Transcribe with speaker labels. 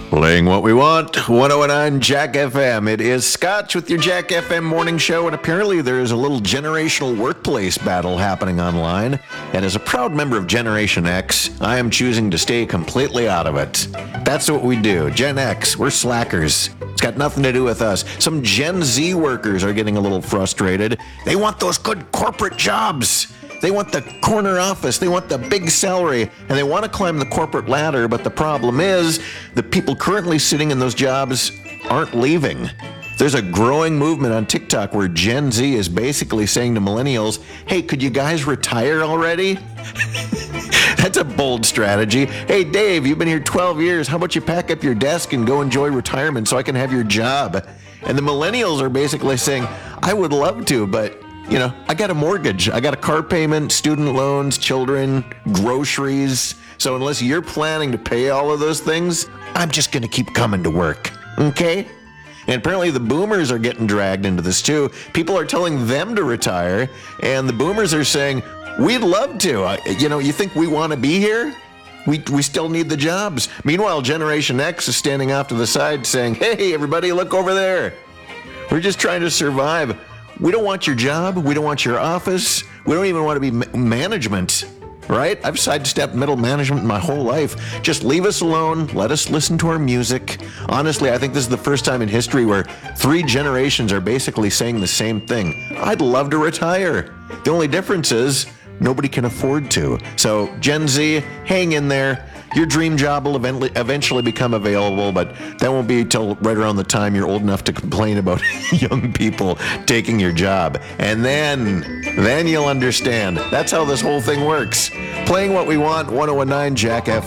Speaker 1: Playing what we want, 1019 Jack FM. It is Scotch with your Jack FM morning show, and apparently there is a little generational workplace battle happening online. And as a proud member of Generation X, I am choosing to stay completely out of it. That's what we do. Gen X, we're slackers. It's got nothing to do with us. Some Gen Z workers are getting a little frustrated. They want those good corporate jobs. They want the corner office, they want the big salary, and they want to climb the corporate ladder, but the problem is the people currently sitting in those jobs aren't leaving. There's a growing movement on TikTok where Gen Z is basically saying to millennials, hey, could you guys retire already? That's a bold strategy. Hey, Dave, you've been here 12 years. How about you pack up your desk and go enjoy retirement so I can have your job? And the millennials are basically saying, I would love to, but I got a mortgage, I got a car payment, student loans, children, groceries. So unless you're planning to pay all of those things, I'm just going to keep coming to work. Okay? And apparently the boomers are getting dragged into this too. People are telling them to retire, and the boomers are saying, we'd love to. You think we want to be here? We still need the jobs. Meanwhile, Generation X is standing off to the side saying, hey, everybody, look over there. We're just trying to survive. We don't want your job. We don't want your office. We don't even want to be management, right? I've sidestepped middle management my whole life. Just leave us alone. Let us listen to our music. Honestly, I think this is the first time in history where 3 generations are basically saying the same thing. I'd love to retire. The only difference is nobody can afford to. So Gen Z, hang in there. Your dream job will eventually become available, but that won't be until right around the time you're old enough to complain about young people taking your job. And then you'll understand. That's how this whole thing works. Playing what we want, 1019 Jack FM.